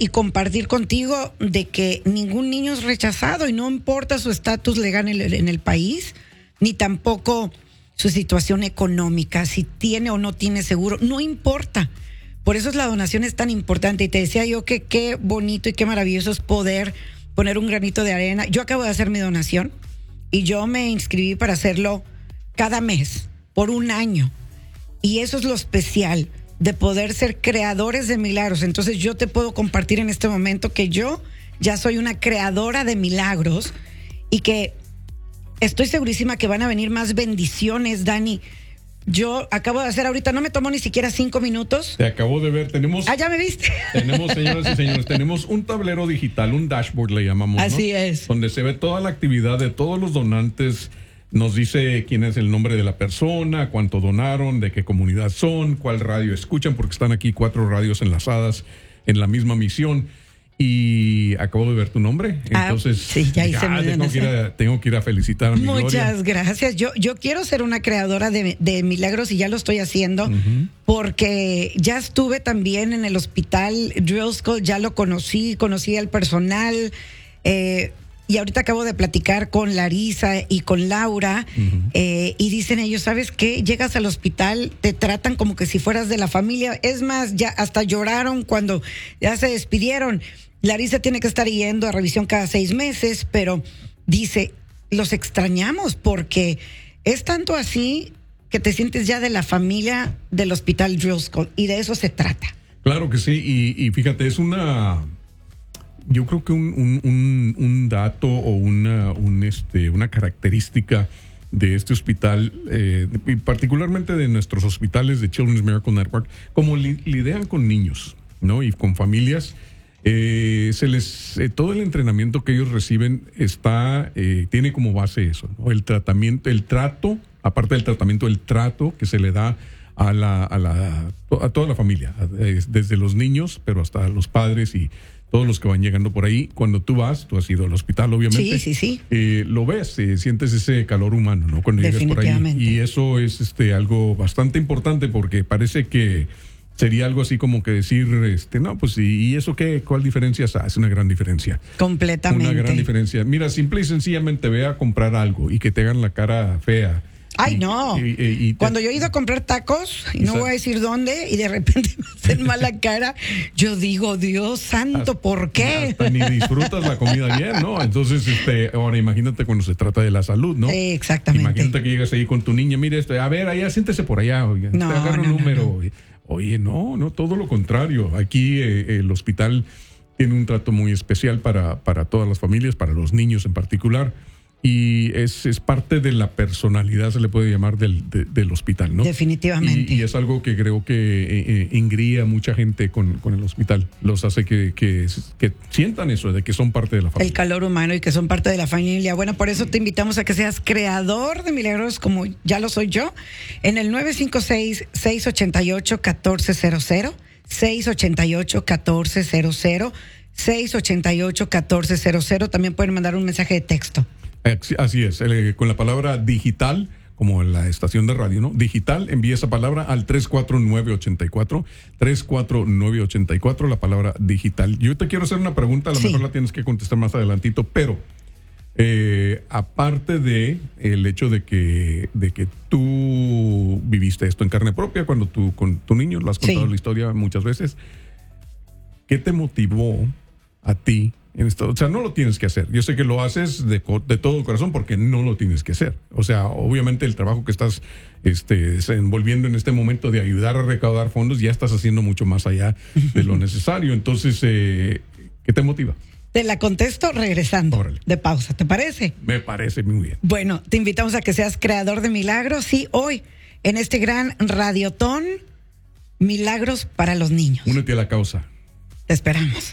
y compartir contigo de que ningún niño es rechazado y no importa su estatus legal en el país, ni tampoco su situación económica, si tiene o no tiene seguro, no importa. Por eso la donación es tan importante. Y te decía yo que qué bonito y qué maravilloso es poder poner un granito de arena. Yo acabo de hacer mi donación y yo me inscribí para hacerlo cada mes, por un año. Y eso es lo especial de poder ser creadores de milagros. Entonces yo te puedo compartir en este momento que yo ya soy una creadora de milagros y que estoy segurísima que van a venir más bendiciones, Dani. Yo acabo de hacer ahorita, no me tomó ni siquiera 5 minutos. Te acabo de ver, tenemos... Ah, ya me viste. Tenemos, señoras y señores, tenemos un tablero digital, un dashboard le llamamos, ¿no? Así es. Donde se ve toda la actividad de todos los donantes. Nos dice quién es el nombre de la persona, cuánto donaron, de qué comunidad son, cuál radio escuchan, porque están aquí 4 radios enlazadas en la misma misión. Y acabo de ver tu nombre. Entonces, sí, ya hice mi donación. tengo que ir a felicitar a mi Muchas Gloria. gracias. Yo quiero ser una creadora de milagros y ya lo estoy haciendo, porque ya estuve también en el hospital Driscoll, ya lo conocí al personal, y ahorita acabo de platicar con Larisa y con Laura, y dicen ellos, ¿sabes qué? Llegas al hospital, te tratan como que si fueras de la familia. Es más, ya hasta lloraron cuando ya se despidieron. Larisa tiene que estar yendo a revisión cada 6 meses, pero dice, los extrañamos porque es tanto así que te sientes ya de la familia del hospital Driscoll, y de eso se trata. Claro que sí, y fíjate, es yo creo que un dato o una característica de este hospital, y particularmente de nuestros hospitales de Children's Miracle Network, como lidian con niños, ¿no? Y con familias, todo el entrenamiento que ellos reciben tiene como base eso, ¿no? El trato, aparte del tratamiento, el trato que se le da a toda la familia, desde los niños, pero hasta los padres y todos los que van llegando por ahí. Cuando tú has ido al hospital, obviamente. Sí. Lo ves, sientes ese calor humano, ¿no? Cuando llegas por ahí. Y eso es algo bastante importante, porque parece que sería algo así como que decir, no, pues, ¿y eso qué? ¿Cuál diferencia hace? Una gran diferencia. Completamente. Una gran diferencia. Mira, simple y sencillamente ve a comprar algo y que te hagan la cara fea. Ay, no. Cuando yo he ido a comprar tacos, y no voy a decir dónde, y de repente me hacen mala cara, yo digo, Dios santo, ¿por qué? Hasta ni disfrutas la comida bien, ¿no? Entonces, ahora imagínate cuando se trata de la salud, ¿no? Exactamente. Imagínate que llegas ahí con tu niña, mire, a ver, allá, siéntese por allá, oiga, te agarro un número. No. Oye, no, todo lo contrario. Aquí el hospital tiene un trato muy especial para todas las familias, para los niños en particular. Y es parte de la personalidad, se le puede llamar, del hospital, ¿no? Definitivamente. Y es algo que creo que engría a mucha gente con el hospital. Los hace que sientan eso, de que son parte de la familia. El calor humano y que son parte de la familia. Bueno, por eso te invitamos a que seas creador de milagros, como ya lo soy yo, en el 956-688-1400, 688-1400, 688-1400. También pueden mandar un mensaje de texto. Así es, con la palabra digital, como en la estación de radio, ¿no? Digital, envía esa palabra al 34984, la palabra digital. Yo te quiero hacer una pregunta, a lo mejor la tienes que contestar más adelantito, pero aparte de el hecho de que tú viviste esto en carne propia cuando tú con tu niño, lo has contado la historia muchas veces, ¿qué te motivó a ti en esto? O sea, no lo tienes que hacer. Yo sé que lo haces de todo corazón, porque no lo tienes que hacer. O sea, obviamente el trabajo que estás envolviendo en este momento de ayudar a recaudar fondos, ya estás haciendo mucho más allá de lo necesario. Entonces, ¿qué te motiva? Te la contesto regresando de pausa, ¿te parece? Me parece muy bien. Bueno, te invitamos a que seas creador de milagros, y hoy, en este gran radiotón, Milagros para los Niños. Únete a la causa. Te esperamos.